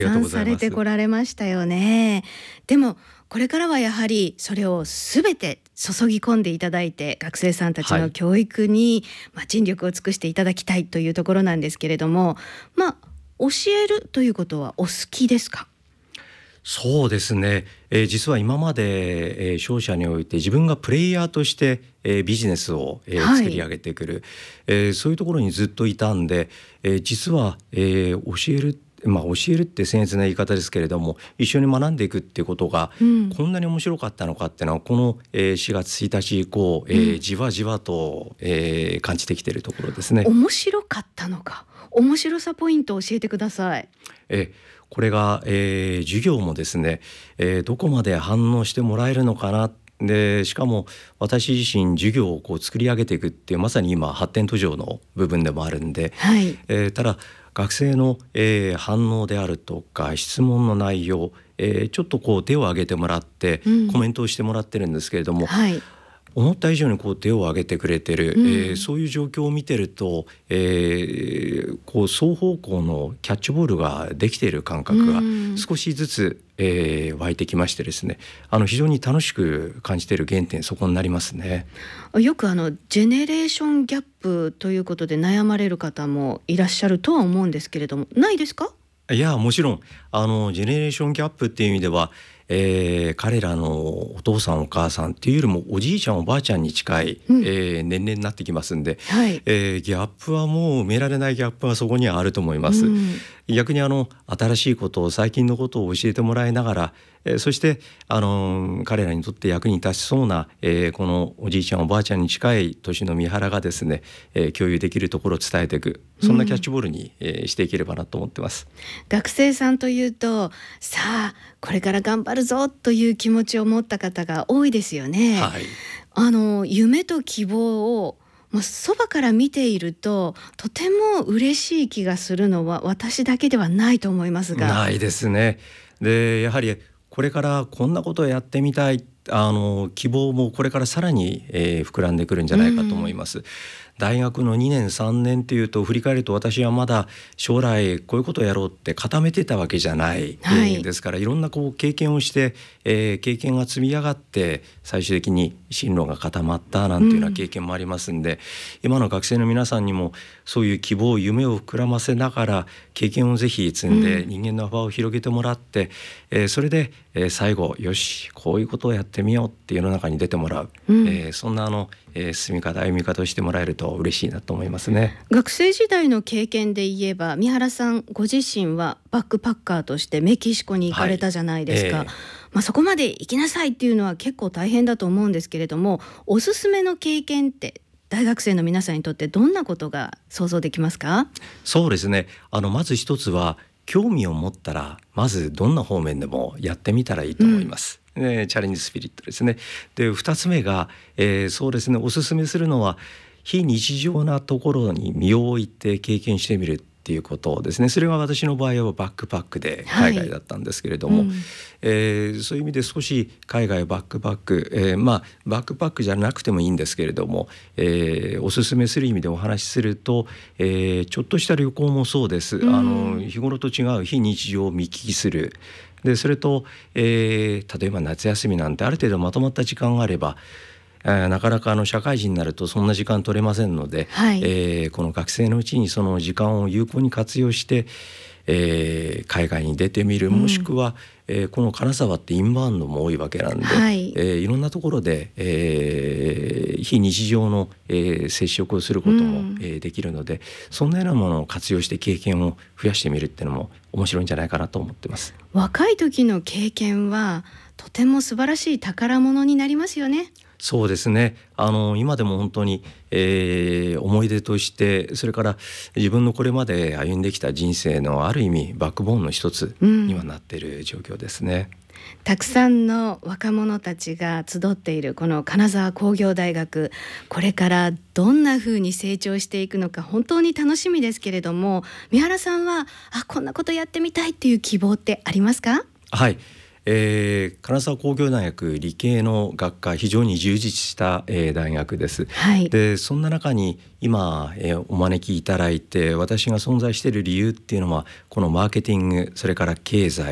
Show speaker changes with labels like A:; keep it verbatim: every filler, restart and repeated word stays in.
A: ありがとうございます。
B: されてこられましたよね。でもこれからはやはりそれをすべて注ぎ込んでいただいて、学生さんたちの教育に、まあ、尽力を尽くしていただきたいというところなんですけれども、まあ教えるということはお好きですか？
A: そうですね、えー、実は今まで、えー、商社において自分がプレイヤーとして、えー、ビジネスを、えー
B: はい
A: 作り上げてくる、えーそういうところにずっといたんで、えー実は、えー教えるまあ、教えるって僭越な言い方ですけれども、一緒に学んでいくっていうことが
B: うん
A: こんなに面白かったのかっていうのは、この、えーしがつついたち以降、えーじわじわと、えー感じてきているところですね。
B: 面白かったのか、面白さポイントを教えてください。
A: えこれが、えー授業もですね、えーどこまで反応してもらえるのかな。でしかも私自身授業をこう作り上げていくっていう、まさに今発展途上の部分でもあるんで、
B: はい
A: えーただ学生の、えー反応であるとか質問の内容、えーちょっとこう手を挙げてもらって
B: うん
A: コメントをしてもらってるんですけれども、
B: はい
A: 思った以上にこう手を挙げてくれてる、
B: うん
A: えーそういう状況を見てると、えーこう双方向のキャッチボールができている感覚が
B: うん
A: 少しずつ、えー湧いてきましてですね、あの非常に楽しく感じている原点、そこになりますね。
B: よくあのジェネレーションギャップということで悩まれる方もいらっしゃるとは思うんですけれども、ないですか？
A: いやもちろんあのジェネレーションギャップっていう意味では、えー彼らのお父さんお母さんっていうよりもおじいちゃんおばあちゃんに近い、
B: うん
A: えー年齢になってきますんで、
B: はい
A: えーギャップはもう埋められないギャップはそこにはあると思います。
B: うん
A: 逆にあの新しいことを、最近のことを教えてもらいながら、えーそしてあのー彼らにとって役に立ちそうな、えーこのおじいちゃんおばあちゃんに近い年の三原がですね、えー共有できるところを伝えていく、そんなキャッチボールに、えーしていければなと思ってます。
B: 学生さんというと、さあこれから頑張るぞという気持ちを持った方が多いですよね。
A: はい、
B: あの夢と希望をまあそばから見ているととても嬉しい気がするのは私だけではないと思いますが。
A: ないですね。でやはりこれからこんなことをやってみたい、あの希望もこれからさらに、えー膨らんでくるんじゃないかと思います。大学のにねんさんねんというと振り返ると、私はまだ将来こういうことをやろうって固めてたわけじゃない、
B: はい
A: えーですからいろんなこう経験をして、えー経験が積み上がって最終的に進路が固まったなんていうような経験もありますんで、今の学生の皆さんにもそういう希望夢を膨らませながら経験をぜひ積んで人間の幅を広げてもらって、えーそれで、えー最後よしこういうことをやってみようって世の中に出てもらう、
B: うん
A: えーそんなあの、えー進み方歩み方をしてもらえると嬉しいなと思いますね。
B: 学生時代の経験で言えば、三原さんご自身はバックパッカーとしてメキシコに行かれたじゃないですか、
A: はいええ
B: まあ、そこまで行きなさいっていうのは結構大変だと思うんですけれども、おすすめの経験って大学生の皆さんにとってどんなことが想像できますか？
A: そうですね、あのまず一つは興味を持ったらまずどんな方面でもやってみたらいいと思います、ねチャレンジスピリットですね。で二つ目が、えーそうですね、おすすめするのは非日常なところに身を置いて経験してみるっていうことですね。それは私の場合はバックパックで海外だったんですけれども、
B: はいうん
A: えーそういう意味で少し海外バックパック、えーまあバックパックじゃなくてもいいんですけれども、えーおすすめする意味でお話しすると、えーちょっとした旅行もそうです、
B: うん
A: あの日頃と違う非日常を見聞きする。でそれと、えー例えば夏休みなんてある程度まとまった時間があれば、えーなかなかあの社会人になるとそんな時間取れませんので、
B: はい
A: えーこの学生のうちにその時間を有効に活用して、えー海外に出てみる、もしくは、えーこの金沢ってインバウンドも多いわけなんで、
B: はい
A: えーいろんなところで、えー非日常の、えー接触をすることも、
B: うん
A: えーできるので、そんなようなものを活用して経験を増やしてみるっていうのも面白いんじゃないかなと思ってます。
B: 若い時の経験はとても素晴らしい宝物になりますよね。
A: そうですね、あの今でも本当に、えー思い出として、それから自分のこれまで歩んできた人生のある意味バックボーンの一つにはなっている状況ですね、
B: たくさんの若者たちが集っているこの金沢工業大学、これからどんな風に成長していくのか本当に楽しみですけれども、三原さんはあこんなことやってみたいっていう希望ってありますか？
A: はい、ええー、金沢工業大学理系の学科非常に充実した、えー、大学です。
B: はい、
A: でそんな中に今、えー、お招きいただいて私が存在している理由っていうのはこのマーケティングそれから経済